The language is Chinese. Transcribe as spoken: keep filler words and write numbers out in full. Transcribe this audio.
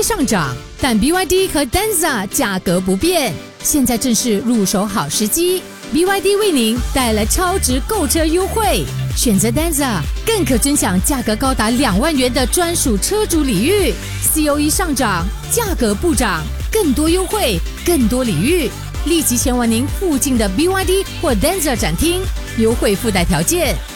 E 上涨，但 B Y D 和 Denza 价格不变。现在正是入手好时机 ，B Y D 为您带来超值购车优惠，选择 Denza 更可尊享价格高达两万元的专属车主礼遇。C O E 上涨，价格不涨，更多优惠，更多礼遇，立即前往您附近的 B Y D 或 Denza 展厅，优惠附带条件。